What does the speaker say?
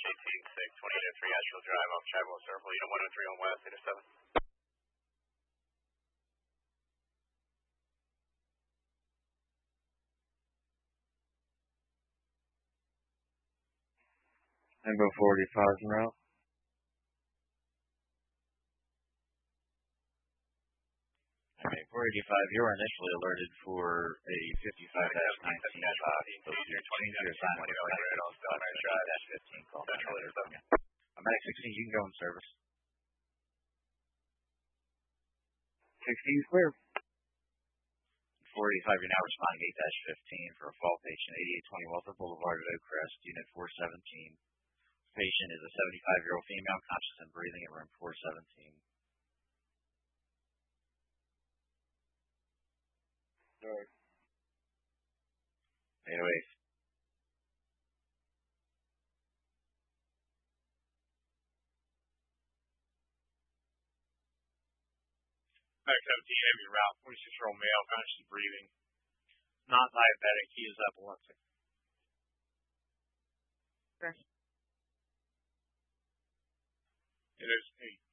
-18-6, 20-3 Asheville Drive, off Travel Circle, unit 103 on West, intercept. Info 45 en route. Okay, 485, you were initially alerted for a 55-19 posted 20 assignment -15 call. Medic 16, you can go in service. 16 clear. 485, you're now responding 8-15 for a fall patient, 8820 Walter Boulevard at Oakcrest, unit 417. Patient is a 75-year-old female, conscious and breathing in room 417. All right. 808. Medic 17, heavy route, 46-year-old male, conscious breathing, not diabetic, he is epileptic. Okay. It is 8.